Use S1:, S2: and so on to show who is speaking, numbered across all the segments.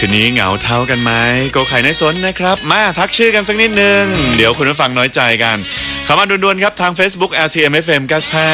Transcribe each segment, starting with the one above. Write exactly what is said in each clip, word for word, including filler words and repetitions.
S1: นนี้เหงาเท่ากันไหมโกไข่ในสนนะครับมาทักชื่อกันสักนิดนึงเดี๋ยวคุณผู้ฟังน้อยใจกันเข้ามาด่วนๆครับทาง Facebook แอล ที เอ็ม เอฟ เอ็ม เก้าสิบห้า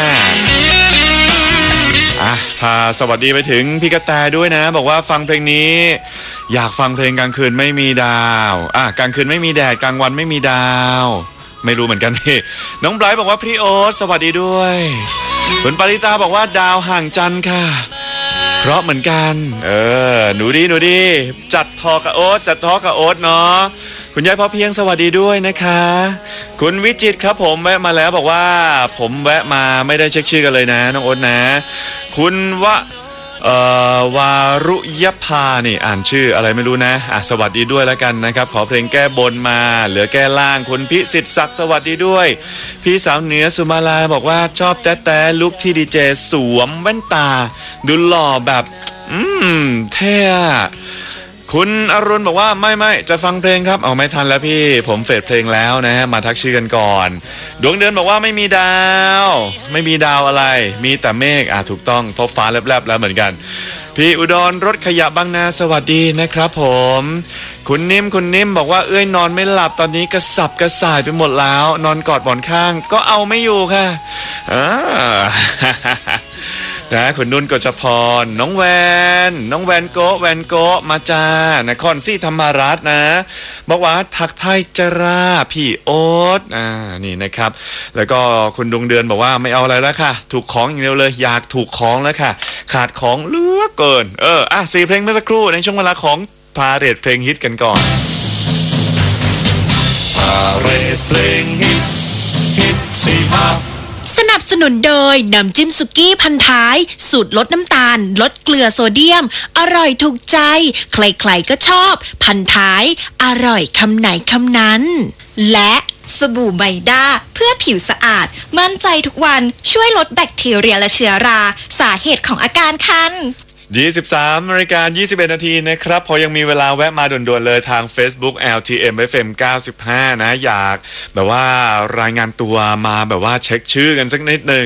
S1: อ่ะพาสวัสดีไปถึงพี่กระแตด้วยนะบอกว่าฟังเพลงนี้อยากฟังเพลงกลางคืนไม่มีดาวอ่ะกลางคืนไม่มีแดดกลางวันไม่มีดาวไม่รู้เหมือนกันพี่น้องไบรท์บอกว่าพี่โอ๊ตสวัสดีด้วยคุณปริตาบอกว่าดาวห่างจันทร์ค่ะเพราะเหมือนกันเออหนูดีหนูดีจัดทอกับโอ๊ตจัดทอกับโอ๊ตเนาะคุณยายพ่อเพียงสวัสดีด้วยนะคะคุณวิจิตรครับผมแวะมาแล้วบอกว่าผมแวะมาไม่ได้เช็คชื่อกันเลยนะน้องโอ๊ตนะคุณวะเอ่อวารุยภานี่อ่านชื่ออะไรไม่รู้นะอ่ะสวัสดีด้วยแล้วกันนะครับขอเพลงแก้บนมาเหลือแก้ล่างคุณพิสิทธิ์ศักดิ์สวัสดีด้วยพี่สาวเหนือสุมาลาบอกว่าชอบแต๊ะแต๊ะลุคที่ดีเจสวมแว่นตาดูหล่อแบบอืมเท่คุณอรุณบอกว่าไม่ไม่จะฟังเพลงครับเอาไม่ทันแล้วพี่ผมเฟดเพลงแล้วนะฮะมาทักชื่อกันก่อนดวงเดือนบอกว่าไม่มีดาวไม่มีดาวอะไรมีแต่เมฆอ่ะถูกต้องท้องฟ้าแลบๆแล้วเหมือนกันพี่อุดรรถขยะบางนาสวัสดีนะครับผมคุณนิ่มคุณนิ่มบอกว่าเอ้ยนอนไม่หลับตอนนี้กระสับกระส่ายไปหมดแล้วนอนกอดหมอนข้างก็เอาไม่อยู่ค่ะอ่า นะคุณนุ่นกฤษพรน้องแวนน้องแวนโกแวนโกมาจ้านครศรีธรรมราชนะบอกว่าทักไทยจราพี่โอ๊ตอ่านี่นะครับแล้วก็คุณดวงเดือนบอกว่าไม่เอาอะไรแล้วค่ะถูกของอย่างเดียวเลยอยากถูกของแล้วค่ะขาดของเหลือเกินเอออ่ะสี่เพลงเมื่อสักครู่ในช่วงเวลาของพาเรทเพลงฮิตกันก่อน
S2: พาเรทเพลงฮิตฮิตสี่ห้า
S3: สนับสนุนโดยน้ำจิ้มสุกี้พันท้ายสูตรลดน้ำตาลลดเกลือโซเดียมอร่อยถูกใจใครๆก็ชอบพันท้ายอร่อยคำไหนคำนั้นและสบู่ไบด้าเพื่อผิวสะอาดมั่นใจทุกวันช่วยลดแบคทีเรียและเชื้อราสาเหตุของอาการคัน
S1: ยี่สิบสามนาฬิกายี่สิบเอ็ดนาทีนะครับพอยังมีเวลาแวะมาด่วนๆเลยทาง Facebook แอล ที เอ็ม เอฟ เอ็ม เก้าสิบห้านะอยากแบบว่ารายงานตัวมาแบบว่าเช็คชื่อกันสักนิดนึง